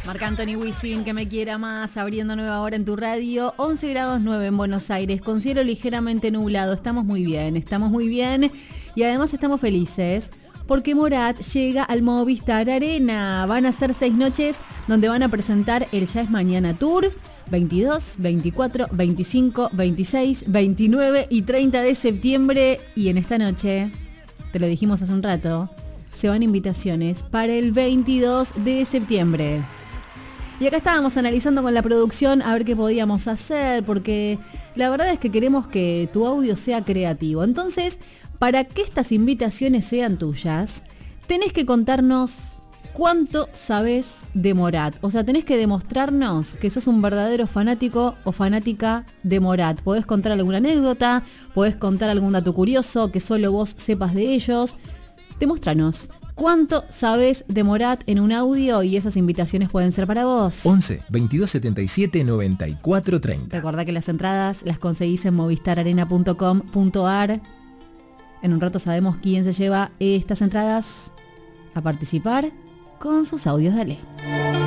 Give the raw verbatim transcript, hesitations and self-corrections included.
Marc Anthony Wisin, que me quiera más, abriendo nueva hora en tu radio. once grados nueve en Buenos Aires, con cielo ligeramente nublado. Estamos muy bien, estamos muy bien. Y además estamos felices porque Morat llega al Movistar Arena. Van a ser seis noches donde van a presentar el Ya es Mañana Tour. veintidós, veinticuatro, veinticinco, veintiséis, veintinueve y treinta de septiembre. Y en esta noche, te lo dijimos hace un rato, se van invitaciones para el veintidós de septiembre. Y acá estábamos analizando con la producción a ver qué podíamos hacer, porque la verdad es que queremos que tu audio sea creativo. Entonces, para que estas invitaciones sean tuyas, tenés que contarnos cuánto sabés de Morat. O sea, tenés que demostrarnos que sos un verdadero fanático o fanática de Morat. Podés contar alguna anécdota, podés contar algún dato curioso que solo vos sepas de ellos. Demostranos cuánto sabés de Morat en un audio y esas invitaciones pueden ser para vos. once, veintidós, setenta y siete, noventa y cuatro, treinta. Recordá que las entradas las conseguís en movistar arena punto com punto ar. En un rato sabemos quién se lleva estas entradas a participar con sus audios. Dale.